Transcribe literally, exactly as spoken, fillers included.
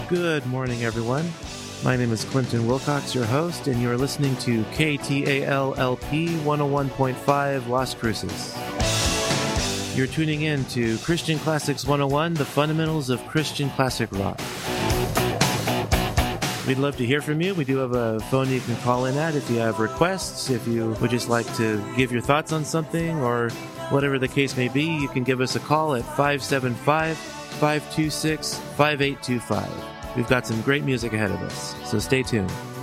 Good morning, everyone. My name is Clinton Wilcox, your host, and you're listening to K T A L L P one oh one point five Las Cruces. You're tuning in to Christian Classics one oh one, the fundamentals of Christian classic rock. We'd love to hear from you. We do have a phone you can call in at if you have requests, if you would just like to give your thoughts on something, or whatever the case may be, you can give us a call at five seven five, five two six, five eight two five. We've got some great music ahead of us, so stay tuned.